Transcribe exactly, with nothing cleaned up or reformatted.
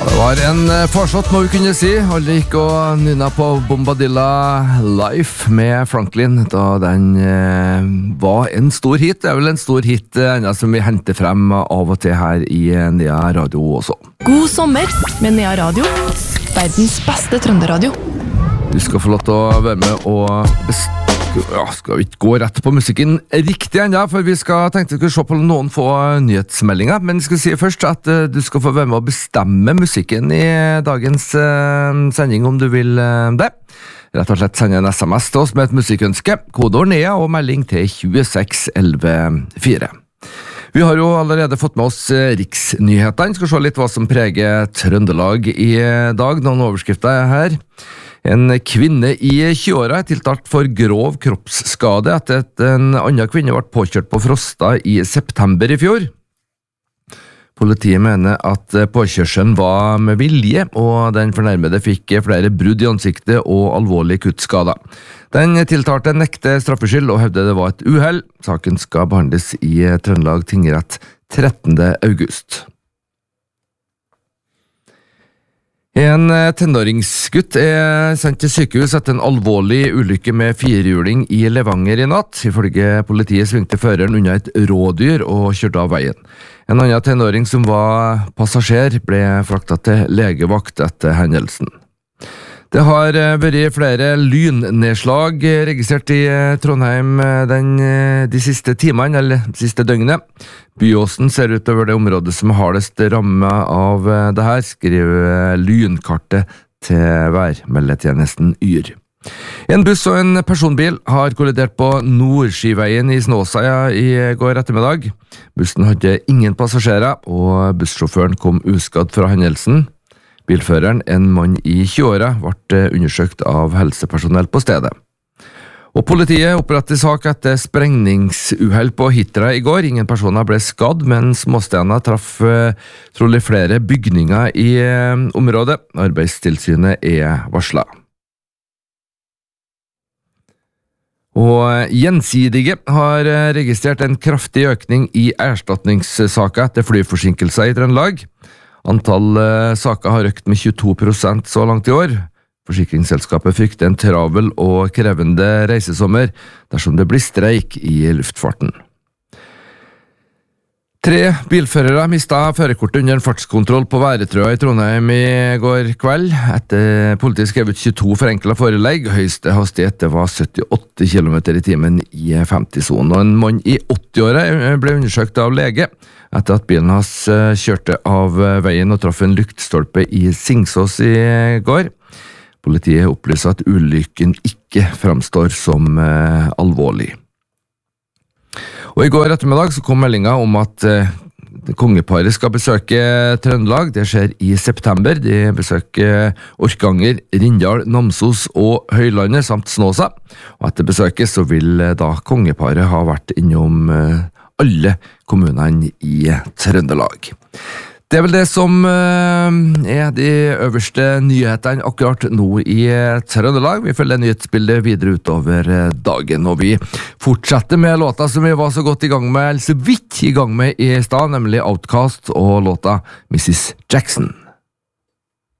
Det var en fortsatt, må vi kunne si. Alle gikk og nynna på Bombadilla Life med Franklin, da den eh, var en stor hit. Det er vel en stor hit eh, enda som vi henter frem av og til her i Nea Radio også. God sommer med Nea Radio, verdens beste trønderadio. Du skal få lov til å være med og best Ja, skal vi ikke gå rett på musikken riktig enda, for vi skal tenkte vi skulle se på noen få nyhetsmeldinger, men jeg skal si først at uh, du skal få være med å bestemme musikken i dagens uh, sending om du vil uh, det. Rett og slett sende en sms til oss med et musikkønske, kodeord Nea og melding til tjueseks elleve fire. Vi har jo allerede fått med oss uh, riksnyhetene, skal se litt hva som preger Trøndelag i dag, noen overskrifter er her. En kvinne i tjueåra er tiltalt for grov kroppsskade etter at en annen kvinne ble påkjørt på Frosta i september i fjor. Politiet mener at påkjørselen var med vilje, og den fornærmede fikk flere brudd i ansiktet og alvorlige kuttskader. Den tiltalte nekter straffskyld og hevder det var et uhell. Saken skal behandles i Trøndelag tingrett trettende august. En tenåringsgutt er sendt til sykehus etter en alvorlig ulykke med firehjuling i Levanger i natt. Ifølge politiet svingte føreren unna et rådyr og kjørte av veien. En annen tenåring som var passasjer ble fraktet til legevakt etter hendelsen. Det har vært flere lynnedslag registrert i Trondheim den, de siste timene, eller siste døgnet. Byåsen ser ut over det området som har hardest rammet av det her, skriver lynkartet til værmeldetjenesten Yr. En buss og en personbil har kollidert på Nordskiveien i Snåsaia i går ettermiddag. Bussen hadde ingen passasjerer, og bussjåføren kom uskadd fra hendelsen. Bilføreren, en mann i tjueåra, ble undersøkt av helsepersonell på stedet. Og politiet oppretter sak etter sprengningsuhell på Hitra i går. Ingen personer ble skadd, men småsteiner traff eh, trolig flere bygninger i eh, området. Arbeidstilsynet er varslet. Og Gjensidige har registrert en kraftig økning i erstatningssaker etter flyforsinkelser i Trøndelag. Antall uh, saker har økt med tjueto prosent så langt i år. Forsikringsselskapet frykter en travel og krevende reisesommer dersom det blir streik i luftfarten. Tre bilførere mistet førerkortet under en fartskontroll på Væretrøya i Trondheim i går kveld. Etter politiet skrev ut tjueto forenklet forelegg. Høyeste hastighet det var syttiåtte kilometer i timen i femti-sonen. Og en mann i åtti-åra ble undersøkt av lege etter at bilen hans kjørte av veien og traff en lyktstolpe i Singsås i går. Politiet opplyser at ulykken ikke framstår som eh, alvorlig. Og i går ettermiddag så kom meldinga om at eh, kongeparet skal besøke Trøndelag. Det skjer i september. De besøker Orkanger, Rindal, Namsos og Høylandet samt Snåsa. Og etter besøket så vil eh, da kongeparet ha vært innom eh, alle kommunene i Trøndelag. Det er vel det som er de øverste nyhetene akkurat nå i Trøndelag. Vi følger nyhetsbildet videre utover dagen, og vi fortsetter med låta som vi var så godt i gang med, eller så vidt i gang med i stad, nemlig Outcast og låta missus Jackson.